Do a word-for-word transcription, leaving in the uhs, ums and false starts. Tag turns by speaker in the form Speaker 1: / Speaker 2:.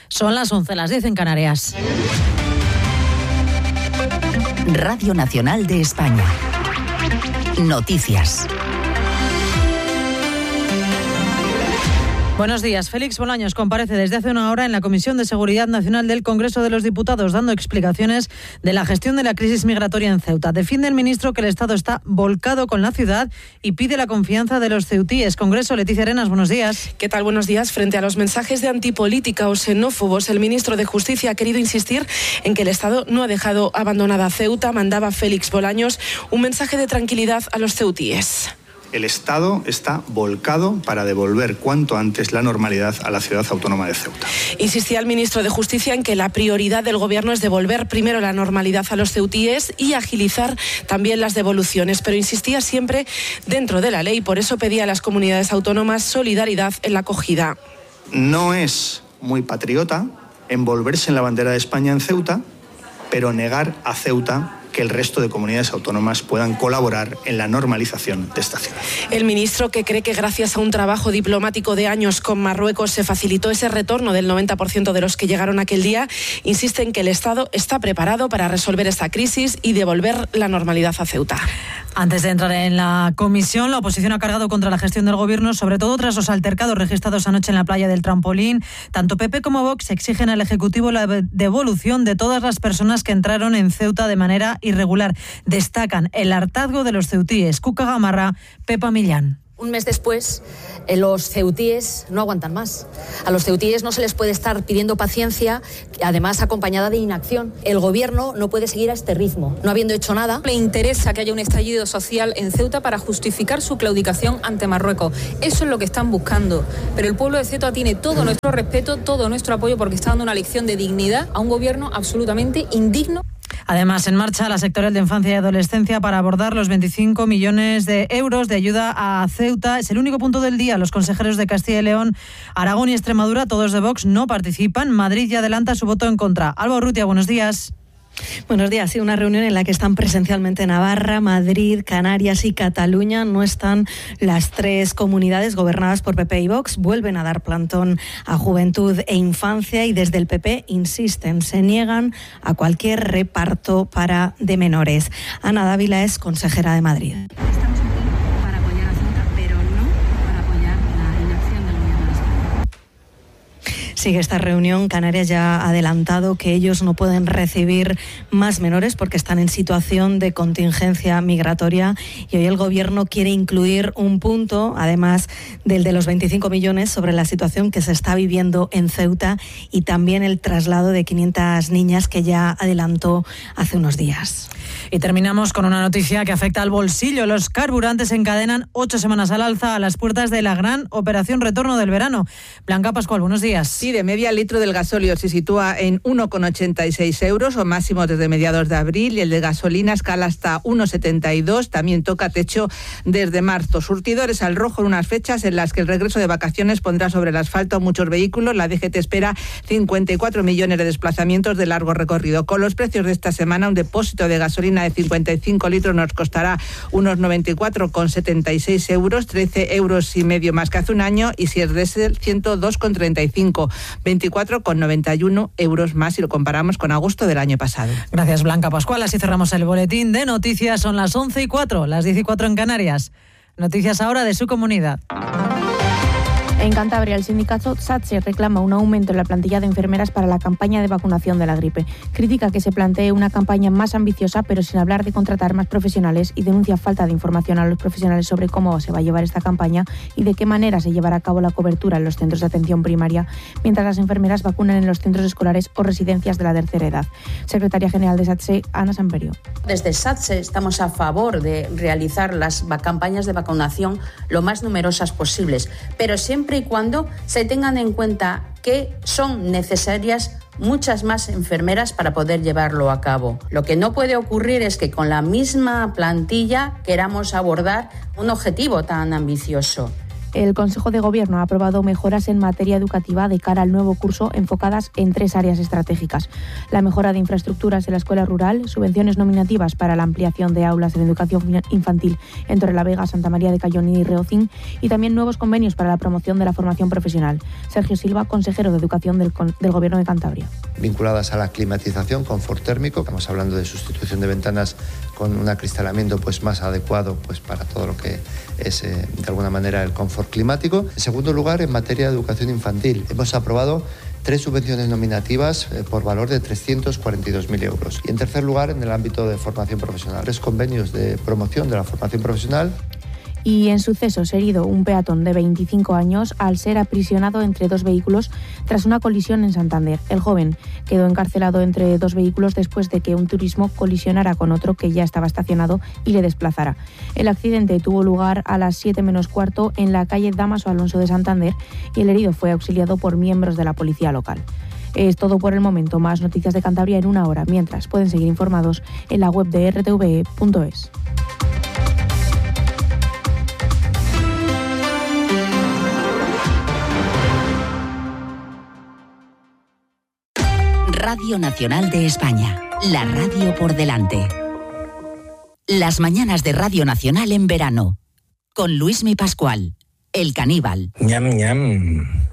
Speaker 1: Son las once, las diez en Canarias.
Speaker 2: Radio Nacional de España. Noticias.
Speaker 1: Buenos días. Félix Bolaños comparece desde hace una hora en la Comisión de Seguridad Nacional del Congreso de los Diputados, dando explicaciones de la gestión de la crisis migratoria en Ceuta. Defiende el ministro que el Estado está volcado con la ciudad y pide la confianza de los ceutíes. Congreso, Leticia Arenas, buenos días.
Speaker 3: ¿Qué tal? Buenos días. Frente a los mensajes de antipolítica o xenófobos, el ministro de Justicia ha querido insistir en que el Estado no ha dejado abandonada a Ceuta. Mandaba Félix Bolaños un mensaje de tranquilidad a los ceutíes.
Speaker 4: El Estado está volcado para devolver cuanto antes la normalidad a la ciudad autónoma de Ceuta.
Speaker 3: Insistía el ministro de Justicia en que la prioridad del Gobierno es devolver primero la normalidad a los ceutíes y agilizar también las devoluciones, pero insistía siempre dentro de la ley. Por eso pedía a las comunidades autónomas solidaridad en la acogida.
Speaker 4: No es muy patriota envolverse en la bandera de España en Ceuta, pero negar a Ceuta que el resto de comunidades autónomas puedan colaborar en la normalización de esta ciudad.
Speaker 3: El ministro, que cree que gracias a un trabajo diplomático de años con Marruecos se facilitó ese retorno del noventa por ciento de los que llegaron aquel día, insiste en que el Estado está preparado para resolver esta crisis y devolver la normalidad a Ceuta.
Speaker 1: Antes de entrar en la comisión, la oposición ha cargado contra la gestión del Gobierno, sobre todo tras los altercados registrados anoche en la playa del Trampolín. Tanto P P como Vox exigen al Ejecutivo la devolución de todas las personas que entraron en Ceuta de manera irregular. Destacan el hartazgo de los ceutíes. Cuca Gamarra, Pepa Millán.
Speaker 5: Un mes después, eh, los ceutíes no aguantan más. A los ceutíes no se les puede estar pidiendo paciencia, además acompañada de inacción. El Gobierno no puede seguir a este ritmo, no habiendo hecho nada.
Speaker 6: Le interesa que haya un estallido social en Ceuta para justificar su claudicación ante Marruecos. Eso es lo que están buscando. Pero el pueblo de Ceuta tiene todo nuestro respeto, todo nuestro apoyo, porque está dando una lección de dignidad a un Gobierno absolutamente indigno.
Speaker 1: Además, en marcha la sectorial de infancia y adolescencia para abordar los veinticinco millones de euros de ayuda a Ceuta. Es el único punto del día. Los consejeros de Castilla y León, Aragón y Extremadura, todos de Vox, no participan. Madrid ya adelanta su voto en contra. Alba Urrutia, buenos días.
Speaker 7: Buenos días. Sí, una reunión en la que están presencialmente Navarra, Madrid, Canarias y Cataluña. No están las tres comunidades gobernadas por P P y Vox. Vuelven a dar plantón a Juventud e Infancia y desde el P P insisten, se niegan a cualquier reparto para de menores. Ana Dávila es consejera de Madrid.
Speaker 8: Estamos aquí para apoyar a Ceuta, pero no para apoyar la inacción del Gobierno de España.
Speaker 7: Sigue esta reunión. Canarias ya ha adelantado que ellos no pueden recibir más menores porque están en situación de contingencia migratoria y hoy el Gobierno quiere incluir un punto, además del de los veinticinco millones, sobre la situación que se está viviendo en Ceuta y también el traslado de quinientas niñas que ya adelantó hace unos días.
Speaker 1: Y terminamos con una noticia que afecta al bolsillo. Los carburantes encadenan ocho semanas al alza a las puertas de la gran operación retorno del verano. Blanca Pascual, buenos días.
Speaker 9: Sí, de media el litro del gasóleo se sitúa en uno coma ochenta y seis euros, o máximo desde mediados de abril, y el de gasolina escala hasta uno coma setenta y dos, también toca techo desde marzo. Surtidores al rojo en unas fechas en las que el regreso de vacaciones pondrá sobre el asfalto muchos vehículos. La D G T espera cincuenta y cuatro millones de desplazamientos de largo recorrido. Con los precios de esta semana, un depósito de gasolina de cincuenta y cinco litros nos costará unos noventa y cuatro coma setenta y seis euros, trece euros y medio más que hace un año, y si es diésel, ciento dos coma treinta y cinco, veinticuatro coma noventa y uno euros más si lo comparamos con agosto del año pasado.
Speaker 1: Gracias, Blanca Pascual. Así cerramos el boletín de noticias. Son las once y cuatro, las diez y cuatro en Canarias. Noticias ahora de su comunidad.
Speaker 10: En Cantabria, el sindicato SATSE reclama un aumento en la plantilla de enfermeras para la campaña de vacunación de la gripe. Critica que se plantee una campaña más ambiciosa, pero sin hablar de contratar más profesionales, y denuncia falta de información a los profesionales sobre cómo se va a llevar esta campaña y de qué manera se llevará a cabo la cobertura en los centros de atención primaria, mientras las enfermeras vacunan en los centros escolares o residencias de la tercera edad. Secretaria General de SATSE, Ana Samperio.
Speaker 11: Desde SATSE estamos a favor de realizar las campañas de vacunación lo más numerosas posibles, pero siempre y cuando se tengan en cuenta que son necesarias muchas más enfermeras para poder llevarlo a cabo. Lo que no puede ocurrir es que con la misma plantilla queramos abordar un objetivo tan ambicioso.
Speaker 10: El Consejo de Gobierno ha aprobado mejoras en materia educativa de cara al nuevo curso enfocadas en tres áreas estratégicas. La mejora de infraestructuras en la escuela rural, subvenciones nominativas para la ampliación de aulas en educación infantil en Torrelavega, Santa María de Cayón y Reocín, y también nuevos convenios para la promoción de la formación profesional. Sergio Silva, consejero de Educación del, del Gobierno de Cantabria.
Speaker 12: Vinculadas a la climatización, confort térmico, estamos hablando de sustitución de ventanas con un acristalamiento pues, más adecuado pues, para todo lo que es eh, de alguna manera el confort climático. En segundo lugar, en materia de educación infantil, hemos aprobado tres subvenciones nominativas eh, por valor de trescientos cuarenta y dos mil euros. Y en tercer lugar, en el ámbito de formación profesional, tres convenios de promoción de la formación profesional.
Speaker 10: Y en sucesos, herido un peatón de veinticinco años al ser aprisionado entre dos vehículos tras una colisión en Santander. El joven quedó encarcelado entre dos vehículos después de que un turismo colisionara con otro que ya estaba estacionado y le desplazara. El accidente tuvo lugar a las siete menos cuarto en la calle Damaso Alonso de Santander y el herido fue auxiliado por miembros de la policía local. Es todo por el momento. Más noticias de Cantabria en una hora. Mientras, pueden seguir informados en la web de r t v e punto es.
Speaker 2: Radio Nacional de España, la radio por delante. Las mañanas de Radio Nacional en verano, con Luismi Pascual, el caníbal.
Speaker 13: Ñam, ñam.